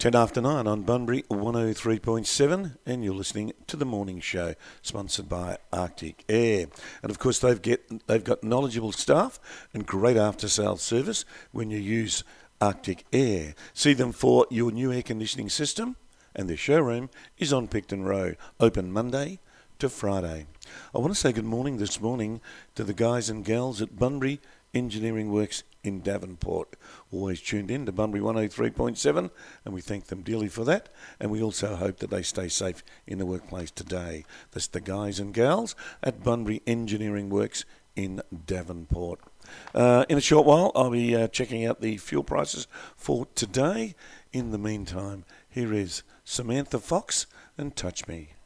10 after 9 on Bunbury 103.7, and you're listening to The Morning Show, sponsored by Arctic Air. And of course, they've got knowledgeable staff and great after-sales service when you use Arctic Air. See them for your new air conditioning system, and their showroom is on Picton Road, open Monday to Friday. I want to say good morning this morning to the guys and gals at Bunbury Engineering Works in Devonport. Always tuned in to Bunbury 103.7, and we thank them dearly for that. And we also hope that they stay safe in the workplace today. That's the guys and gals at Bunbury Engineering Works in Devonport. In a short while, I'll be checking out the fuel prices for today. In the meantime, here is Samantha Fox and Touch Me.